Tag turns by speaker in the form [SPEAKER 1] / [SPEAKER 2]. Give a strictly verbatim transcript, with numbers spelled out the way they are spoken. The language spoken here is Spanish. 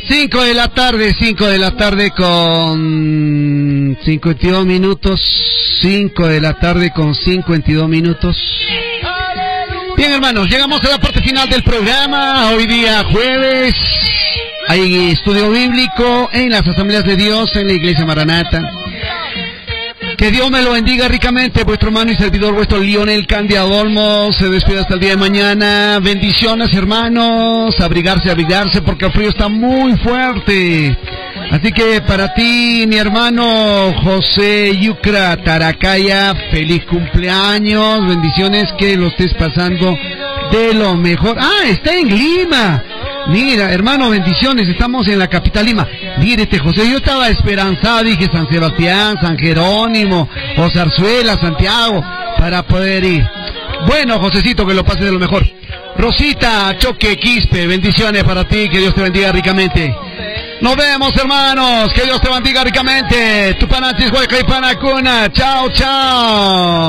[SPEAKER 1] cinco de la tarde, cinco de la tarde con cincuenta y dos minutos. cinco de la tarde con cincuenta y dos minutos. Bien, hermanos, llegamos a la parte final del programa. Hoy día jueves hay estudio bíblico en las Asambleas de Dios en la Iglesia Maranata. Que Dios me lo bendiga ricamente. Vuestro hermano y servidor, vuestro Lionel Candia Olmos, se despide hasta el día de mañana. Bendiciones, hermanos. Abrigarse, abrigarse, porque el frío está muy fuerte. Así que para ti, mi hermano José Yucra Taracaya, feliz cumpleaños. Bendiciones, que lo estés pasando de lo mejor. Ah, está en Lima. Mira, hermano, bendiciones, estamos en la capital Lima. Mírete, José, yo estaba esperanzado, dije San Sebastián, San Jerónimo, o Zarzuela, Santiago, para poder ir. Bueno, Josecito, que lo pases de lo mejor. Rosita Choque Quispe, bendiciones para ti, que Dios te bendiga ricamente. Nos vemos, hermanos, que Dios te bendiga ricamente. Tu panantis, hueca y panacuna. Chao, chao.